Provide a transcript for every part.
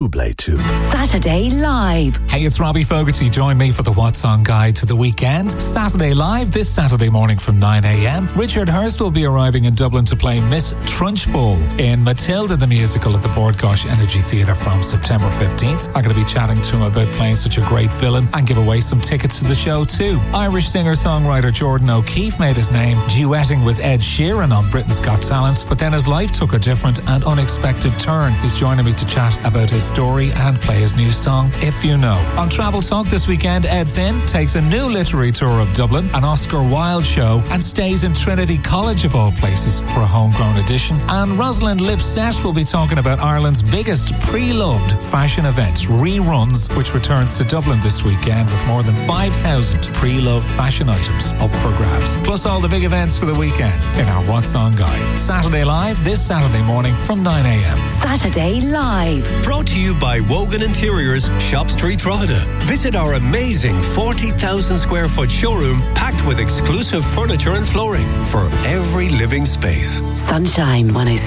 Coolblade 2. Saturday Live. Hey, it's Robbie Fogarty. Join me for the What's On Guide to the weekend. Saturday Live this Saturday morning from 9 a.m. Richard Hurst will be arriving in Dublin to play Miss Trunchbull in Matilda the Musical at the Bord Gáis Energy Theatre from September 15th. I'm going to be chatting to him about playing such a great villain and give away some tickets to the show too. Irish singer-songwriter Jordan O'Keefe made his name duetting with Ed Sheeran on Britain's Got Talent, but then his life took a different and unexpected turn. He's joining me to chat about his story and play his new song, If You Know. On Travel Talk this weekend, Ed Finn takes a new literary tour of Dublin, an Oscar Wilde show, and stays in Trinity College of all places for a homegrown edition. And Rosalind Lipset will be talking about Ireland's biggest pre-loved fashion event, Reruns, which returns to Dublin this weekend with more than 5,000 pre-loved fashion items up for grabs. Plus all the big events for the weekend in our What's On Guide. Saturday Live this Saturday morning from 9 a.m. Saturday Live. Brought to you by Wogan Interiors, Shop Street, Drogheda. Visit our amazing 40,000 square foot showroom packed with exclusive furniture and flooring for every living space. Sunshine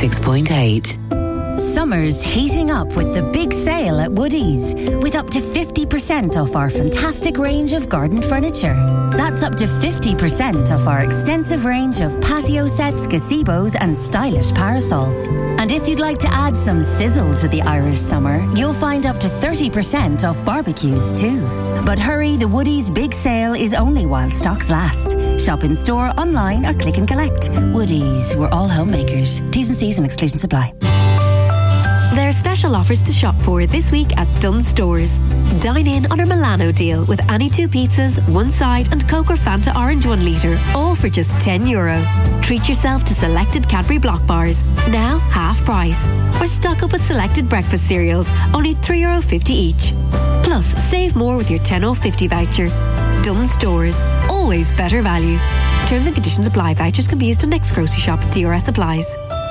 106.8. Summer's heating up with the big sale at Woodies, with up to 50% off our fantastic range of garden furniture. That's up to 50% off our extensive range of patio sets, gazebos and stylish parasols. And if you'd like to add some sizzle to the Irish summer, you'll find up to 30% off barbecues too. But hurry, the Woodies big sale is only while stocks last. Shop in store, online or click and collect. Woodies, we're all homemakers. T's and C's and exclusions apply. There are special offers to shop for this week at Dunnes Stores. Dine in on our Milano deal with any two pizzas, one side and Coke or Fanta Orange 1 litre, all for just €10. Treat yourself to selected Cadbury Block bars, now half price. Or stock up with selected breakfast cereals, only €3.50 each. Plus, save more with your €10.50 voucher. Dunnes Stores, always better value. Terms and conditions apply. Vouchers can be used on next grocery shop. DRS applies.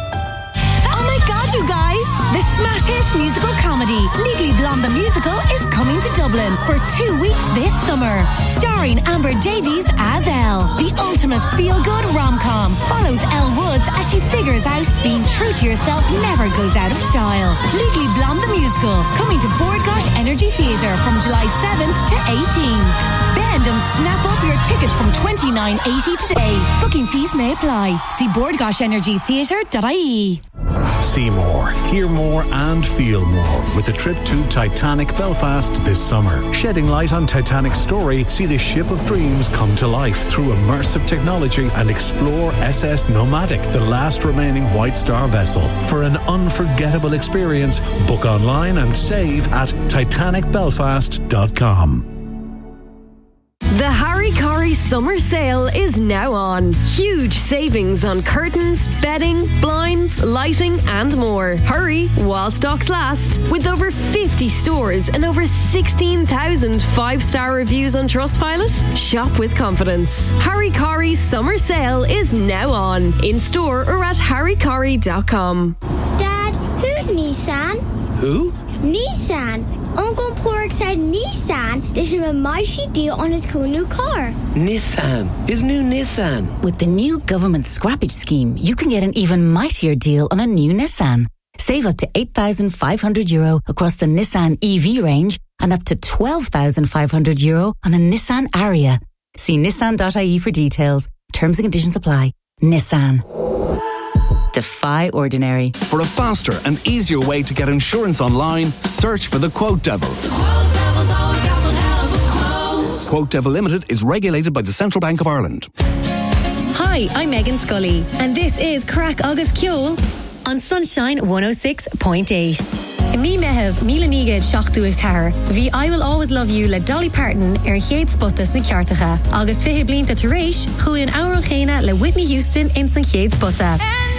Oh my God, you guys! The smash hit musical comedy Legally Blonde the Musical is coming to Dublin for 2 weeks this summer. Starring Amber Davies as Elle. The ultimate feel-good rom-com follows Elle Woods as she figures out being true to yourself never goes out of style. Legally Blonde the Musical, coming to Bord Gáis Energy Theatre from July 7th to 18th. Bend and snap up your tickets from $29.80 today. Booking fees may apply. See bordgaishenergytheatre.ie. See more, hear more and feel more with the trip to Titanic Belfast this summer. Shedding light on Titanic's story, see the ship of dreams come to life through immersive technology and explore SS Nomadic, the last remaining White Star vessel. For an unforgettable experience, book online and save at titanicbelfast.com. The Harry Corrie summer sale is now on. Huge savings on curtains, bedding, blinds, lighting and more. Hurry while stocks last. With over 50 stores and over 16,000 5-star reviews on Trustpilot, shop with confidence. Harry Corrie's summer sale is now on. In store or at harrycorrie.com. Dad, who's Nissan? Who? Nissan. Uncle Pork said Nissan. They should have a mighty deal on his cool new car. Nissan. His new Nissan. With the new government scrappage scheme, you can get an even mightier deal on a new Nissan. Save up to €8,500 across the Nissan EV range and up to €12,500 on a Nissan Ariya. See nissan.ie for details. Terms and conditions apply. Nissan. Defy ordinary. For a faster and easier way to get insurance online, search for the Quote Devil. The Quote Devil's always got one hell of a quote. Quote Devil Limited is regulated by the Central Bank of Ireland. Hi, I'm Megan Scully, and this is Crack Agus Ciol on Sunshine 106.8. Mi mehev Milanigad Shachtu Car. Vi I Will Always Love You le Dolly Parton Chéad Spottas na Ceartacha. Agus fihe blinta taréis, chuin ára chéna le Whitney Houston in san Chéad Spotta.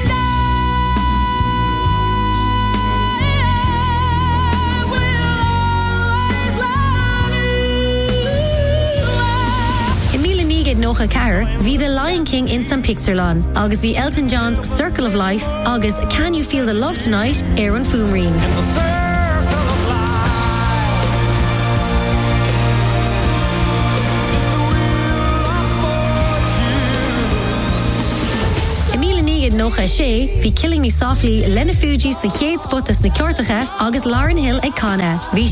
Nocha Car, vi The Lion King in St. Picturelon, August vi Elton John's Circle of Life, August Can You Feel the Love Tonight, Aaron Foomreen. Emilia Negan Nocha Dócha sé, bhí Killing Me Softly Lena Fuji sa chéad spotas na ceortacha agus Lauren Hill ag Cána. Bhí